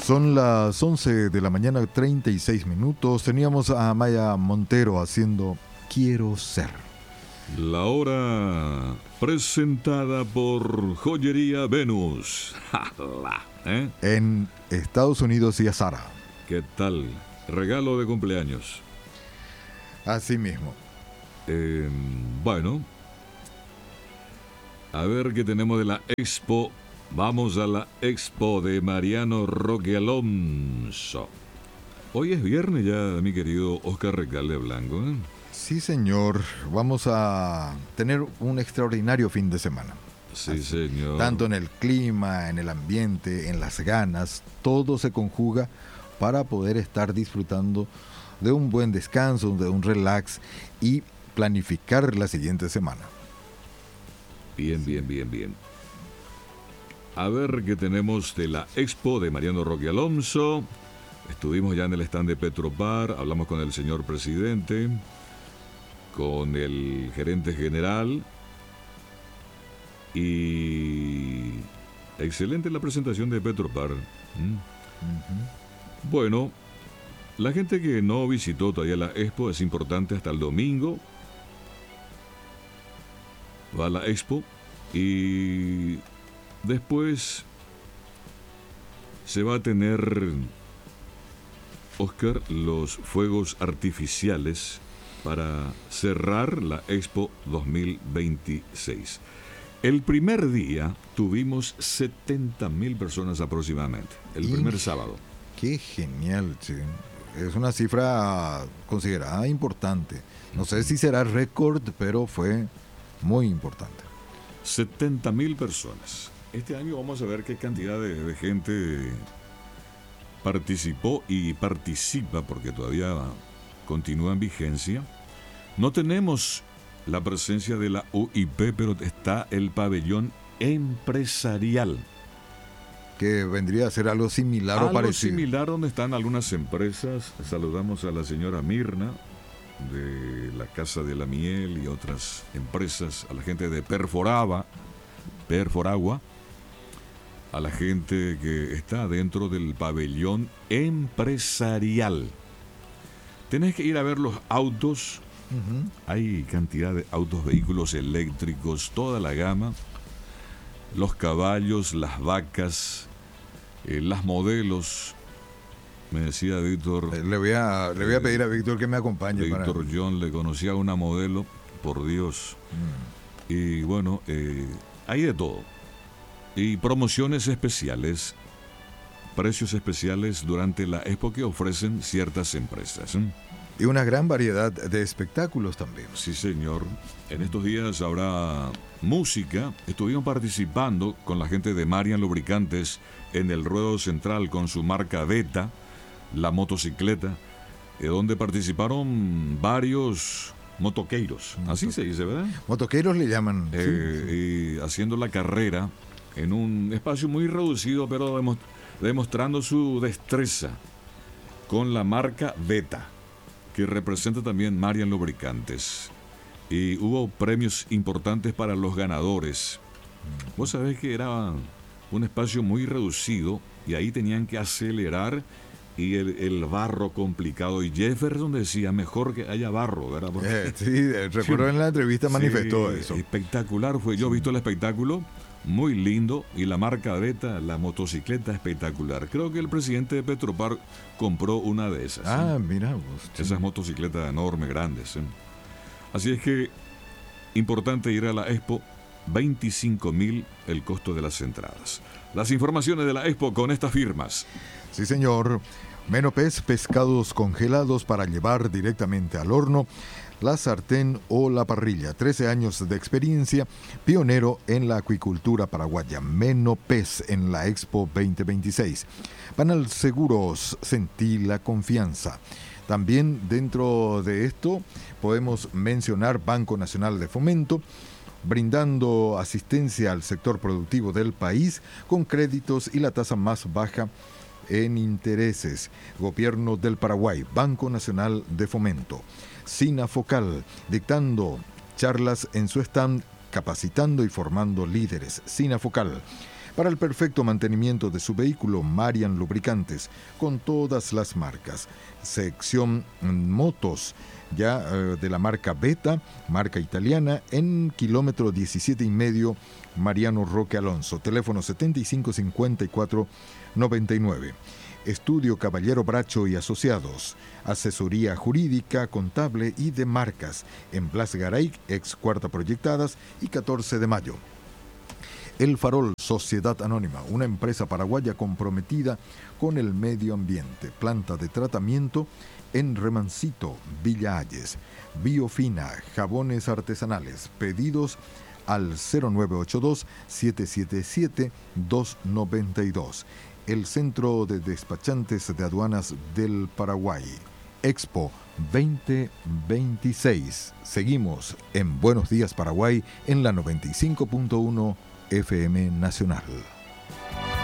Son las 11 de la mañana, 36 minutos. Teníamos a Maya Montero haciendo Quiero Ser. La hora presentada por Joyería Venus. En Estados Unidos y a Sara. ¿Qué tal? Regalo de cumpleaños. Así mismo. Bueno. A ver qué tenemos de la Expo. Vamos a la Expo de Mariano Roque Alonso. Hoy es viernes ya, mi querido Oscar Recalde Blanco, ¿eh? Sí, señor. Vamos a tener un extraordinario fin de semana. Sí, así, señor. Tanto en el clima, en el ambiente, en las ganas, todo se conjuga para poder estar disfrutando de un buen descanso, de un relax y planificar la siguiente semana. Bien, bien, bien, bien. A ver qué tenemos de la Expo de Mariano Roque Alonso. Estuvimos ya en el stand de Petropar, hablamos con el señor presidente, con el gerente general y excelente la presentación de Petropar. Bueno, la gente que no visitó todavía la Expo, es importante hasta el domingo. Va a la Expo y después se va a tener, Oscar, los fuegos artificiales para cerrar la Expo 2026. El primer día tuvimos 70.000 personas aproximadamente, el primer sábado. ¡Qué genial! Sí. Es una cifra considerada importante. No sé si será récord, pero fue muy importante. 70.000 personas. Este año vamos a ver qué cantidad de gente participó y participa, porque todavía continúa en vigencia. No tenemos la presencia de la UIP, pero está el pabellón empresarial. Que vendría a ser algo similar o parecido. Algo similar, donde están algunas empresas. Saludamos a la señora Mirna de la Casa de la Miel y otras empresas, a la gente de Perforagua, a la gente que está dentro del pabellón empresarial. Tenés que ir a ver los autos. Hay cantidad de autos, vehículos eléctricos, toda la gama, los caballos, las vacas, las modelos. Me decía Víctor. Le voy a pedir a Víctor que me acompañe. Víctor John le conocía a una modelo, por Dios. Y bueno, hay de todo. Y promociones especiales, precios especiales durante la Expo que ofrecen ciertas empresas. Y una gran variedad de espectáculos también. Sí, señor. En estos días habrá música. Estuvieron participando con la gente de Marian Lubricantes en el ruedo central con su marca Beta, la motocicleta, donde participaron varios motoqueiros. Así se dice, ¿verdad? Motoqueiros le llaman. Y haciendo la carrera en un espacio muy reducido, pero demostrando su destreza con la marca Beta, que representa también Marian Lubricantes. Y hubo premios importantes para los ganadores. Vos sabés que era un espacio muy reducido y ahí tenían que acelerar, y el barro complicado. Y Jefferson decía, mejor que haya barro, ¿verdad? Sí, recuerdo en la entrevista manifestó eso. Espectacular fue. Yo he visto el espectáculo, muy lindo, y la marca Beta, la motocicleta, espectacular. Creo que el presidente de Petropar compró una de esas. Mira vos. Esas motocicletas enormes, grandes. Así es que, importante ir a la Expo. 25.000 el costo de las entradas. Las informaciones de la Expo con estas firmas. Sí, señor. Menopes, pescados congelados para llevar directamente al horno, la sartén o la parrilla. 13 años de experiencia, pionero en la acuicultura paraguaya. Menopes en la Expo 2026. Panal Seguros, sentí la confianza. También dentro de esto podemos mencionar Banco Nacional de Fomento, brindando asistencia al sector productivo del país con créditos y la tasa más baja en intereses. Gobierno del Paraguay, Banco Nacional de Fomento. Sinafocal, dictando charlas en su stand, capacitando y formando líderes. Sinafocal. Para el perfecto mantenimiento de su vehículo, Marian Lubricantes, con todas las marcas. Sección motos, ya de la marca Beta, marca italiana, en kilómetro 17,5, Mariano Roque Alonso. Teléfono 7554-99. Estudio Caballero Bracho y Asociados. Asesoría jurídica, contable y de marcas. En Blas Garay, ex Cuarta Proyectadas y 14 de mayo. El Farol, Sociedad Anónima, una empresa paraguaya comprometida con el medio ambiente. Planta de tratamiento en Remancito, Villa Ayes. Biofina, jabones artesanales. Pedidos al 0982-777-292. El Centro de Despachantes de Aduanas del Paraguay. Expo 2026. Seguimos en Buenos Días Paraguay en la 95.1 FM Nacional.